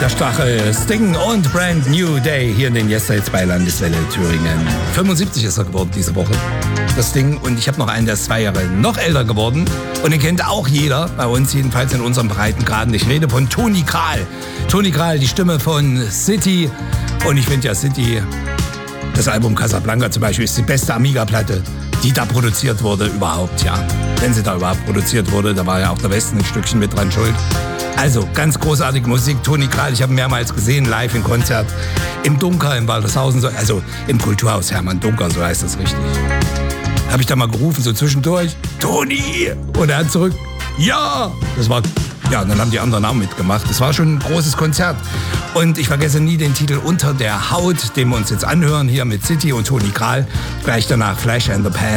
Der Stachel, Sting und Brand New Day hier in den Yes-Sites bei Landeswelle Thüringen. 75 ist er geworden diese Woche, das Sting. Und ich habe noch einen, der ist 2 Jahre noch älter geworden. Und den kennt auch jeder, bei uns jedenfalls in unserem Breitengraden. Ich rede von Toni Kral. Toni Kral, die Stimme von City. Und ich finde ja City, das Album Casablanca zum Beispiel, ist die beste Amiga-Platte, die da produziert wurde überhaupt, ja. Wenn sie da überhaupt produziert wurde, da war ja auch der Westen ein Stückchen mit dran schuld. Also, ganz großartige Musik. Toni Kral, ich habe ihn mehrmals gesehen, live im Konzert. Im Dunker, in Waltershausen, also im Kulturhaus Hermann Dunker, so heißt das richtig. Habe ich da mal gerufen, so zwischendurch, Toni! Und er hat zurück, ja! Das war, ja, und dann haben die anderen auch mitgemacht. Das war schon ein großes Konzert. Und ich vergesse nie den Titel Unter der Haut, den wir uns jetzt anhören, hier mit City und Toni Kral. Gleich danach Flash and the Pan.